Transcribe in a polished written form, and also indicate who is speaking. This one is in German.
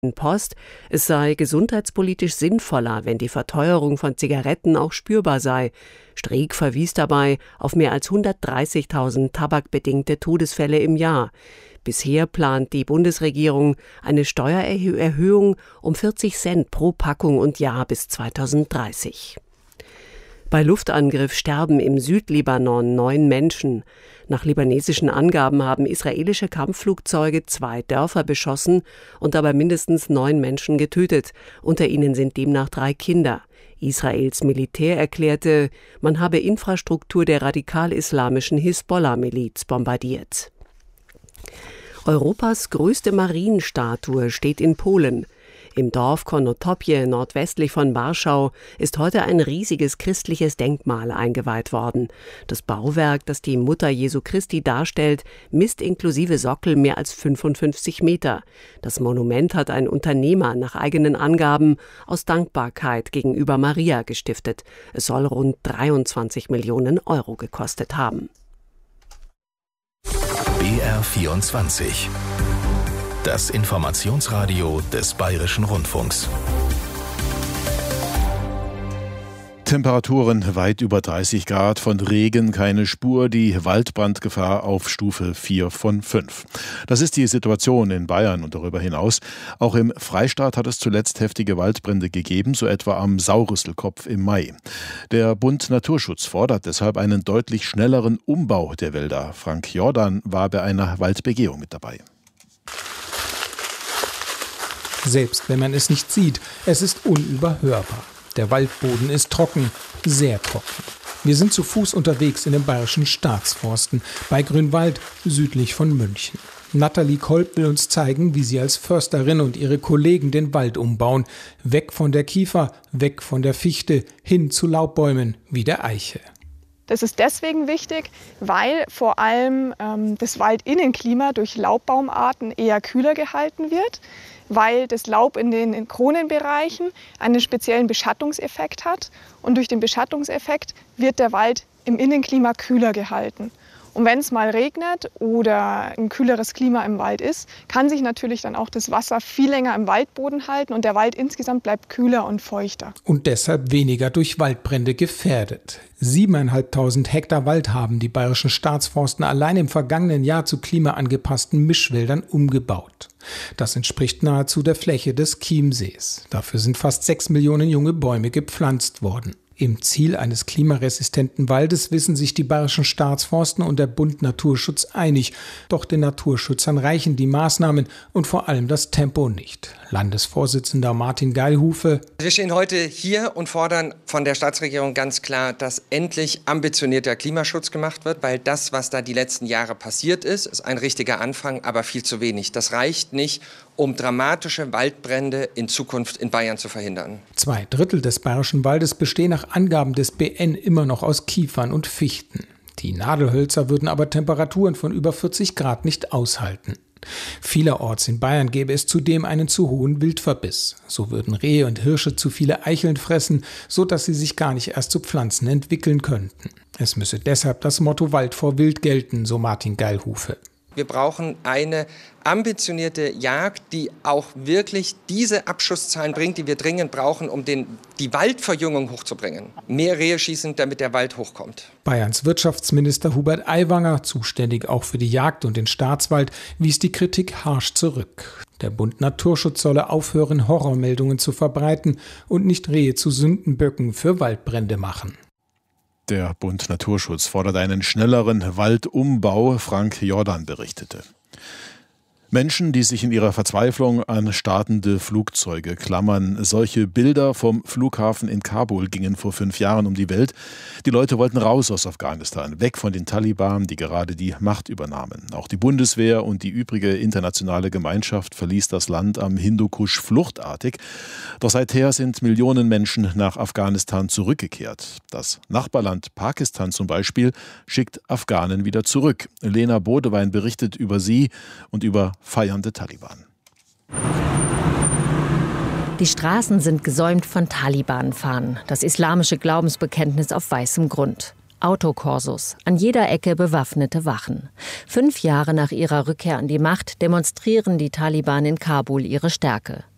Speaker 1: Post, es sei gesundheitspolitisch sinnvoller, wenn die Verteuerung von Zigaretten auch spürbar sei. Streeck verwies dabei auf mehr als 130.000 tabakbedingte Todesfälle im Jahr. Bisher plant die Bundesregierung eine Steuererhöhung um 40 Cent pro Packung und Jahr bis 2030. Bei Luftangriff sterben im Südlibanon 9 Menschen. Nach libanesischen Angaben haben israelische Kampfflugzeuge 2 Dörfer beschossen und dabei mindestens 9 Menschen getötet. Unter ihnen sind demnach 3 Kinder. Israels Militär erklärte, man habe Infrastruktur der radikal-islamischen Hisbollah-Miliz bombardiert. Europas größte Marienstatue steht in Polen. Im Dorf Konotopie, nordwestlich von Warschau, ist heute ein riesiges christliches Denkmal eingeweiht worden. Das Bauwerk, das die Mutter Jesu Christi darstellt, misst inklusive Sockel mehr als 55 Meter. Das Monument hat ein Unternehmer nach eigenen Angaben aus Dankbarkeit gegenüber Maria gestiftet. Es soll rund 23 Millionen Euro gekostet haben.
Speaker 2: BR24. Das Informationsradio des Bayerischen Rundfunks.
Speaker 3: Temperaturen weit über 30 Grad, von Regen keine Spur, die Waldbrandgefahr auf Stufe 4 von 5. Das ist die Situation in Bayern und darüber hinaus. Auch im Freistaat hat es zuletzt heftige Waldbrände gegeben, so etwa am Saurüsselkopf im Mai. Der Bund Naturschutz fordert deshalb einen deutlich schnelleren Umbau der Wälder. Frank Jordan war bei einer Waldbegehung mit dabei.
Speaker 4: Selbst wenn man es nicht sieht, es ist unüberhörbar. Der Waldboden ist trocken, sehr trocken. Wir sind zu Fuß unterwegs in den bayerischen Staatsforsten bei Grünwald, südlich von München. Nathalie Kolb will uns zeigen, wie sie als Försterin und ihre Kollegen den Wald umbauen. Weg von der Kiefer, weg von der Fichte, hin zu Laubbäumen wie der Eiche.
Speaker 5: Das ist deswegen wichtig, weil vor allem das Waldinnenklima durch Laubbaumarten eher kühler gehalten wird, weil das Laub in den Kronenbereichen einen speziellen Beschattungseffekt hat und durch den Beschattungseffekt wird der Wald im Innenklima kühler gehalten. Und wenn es mal regnet oder ein kühleres Klima im Wald ist, kann sich natürlich dann auch das Wasser viel länger im Waldboden halten und der Wald insgesamt bleibt kühler und feuchter.
Speaker 4: Und deshalb weniger durch Waldbrände gefährdet. 7.500 Hektar Wald haben die bayerischen Staatsforsten allein im vergangenen Jahr zu klimaangepassten Mischwäldern umgebaut. Das entspricht nahezu der Fläche des Chiemsees. Dafür sind fast 6 Millionen junge Bäume gepflanzt worden. Im Ziel eines klimaresistenten Waldes wissen sich die bayerischen Staatsforsten und der Bund Naturschutz einig. Doch den Naturschützern reichen die Maßnahmen und vor allem das Tempo nicht. Landesvorsitzender Martin Geilhufe:
Speaker 6: Wir stehen heute hier und fordern von der Staatsregierung ganz klar, dass endlich ambitionierter Klimaschutz gemacht wird, weil das, was da die letzten Jahre passiert ist ein richtiger Anfang, aber viel zu wenig. Das reicht nicht, um dramatische Waldbrände in Zukunft in Bayern zu verhindern. 2/3
Speaker 4: des bayerischen Waldes bestehen nach Angaben des BN immer noch aus Kiefern und Fichten. Die Nadelhölzer würden aber Temperaturen von über 40 Grad nicht aushalten. Vielerorts in Bayern gäbe es zudem einen zu hohen Wildverbiss. So würden Rehe und Hirsche zu viele Eicheln fressen, sodass sie sich gar nicht erst zu Pflanzen entwickeln könnten. Es müsse deshalb das Motto Wald vor Wild gelten, so Martin Geilhufe.
Speaker 6: Wir brauchen eine ambitionierte Jagd, die auch wirklich diese Abschusszahlen bringt, die wir dringend brauchen, um die Waldverjüngung hochzubringen. Mehr Rehe schießen, damit der Wald hochkommt.
Speaker 4: Bayerns Wirtschaftsminister Hubert Aiwanger, zuständig auch für die Jagd und den Staatswald, wies die Kritik harsch zurück. Der Bund Naturschutz solle aufhören, Horrormeldungen zu verbreiten und nicht Rehe zu Sündenböcken für Waldbrände machen.
Speaker 3: Der Bund Naturschutz fordert einen schnelleren Waldumbau, Frank Jordan berichtete. Menschen, die sich in ihrer Verzweiflung an startende Flugzeuge klammern. Solche Bilder vom Flughafen in Kabul gingen vor 5 Jahren um die Welt. Die Leute wollten raus aus Afghanistan, weg von den Taliban, die gerade die Macht übernahmen. Auch die Bundeswehr und die übrige internationale Gemeinschaft verließ das Land am Hindukusch fluchtartig. Doch seither sind Millionen Menschen nach Afghanistan zurückgekehrt. Das Nachbarland Pakistan zum Beispiel schickt Afghanen wieder zurück. Lena Bodewein berichtet über sie und über feiernde Taliban.
Speaker 7: Die Straßen sind gesäumt von Taliban-Fahnen, das islamische Glaubensbekenntnis auf weißem Grund. Autokorsos, an jeder Ecke bewaffnete Wachen. 5 Jahre nach ihrer Rückkehr an die Macht demonstrieren die Taliban in Kabul ihre Stärke.